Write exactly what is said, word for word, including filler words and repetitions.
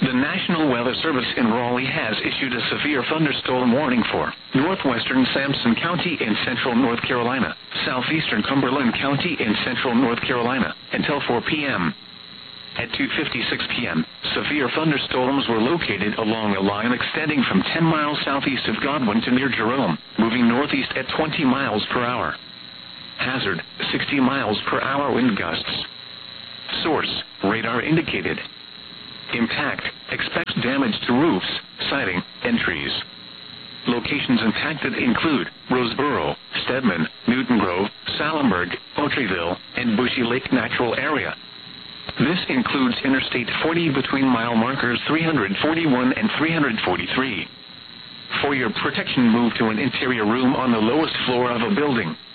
The National Weather Service in Raleigh has issued a severe thunderstorm warning for northwestern Sampson County in central North Carolina, southeastern Cumberland County in central North Carolina, until four p m At two fifty-six p m, severe thunderstorms were located along a line extending from ten miles southeast of Godwin to near Jerome, moving northeast at twenty miles per hour. Hazard, sixty miles per hour wind gusts. Source, radar indicated. Impact, expects damage to roofs, siding, and trees. Locations impacted include Roseboro, Stedman, Newton Grove, Salemburg, Otreville, and Bushy Lake Natural Area. This includes Interstate forty between mile markers three forty-one and three forty-three. For your protection, move to an interior room on the lowest floor of a building.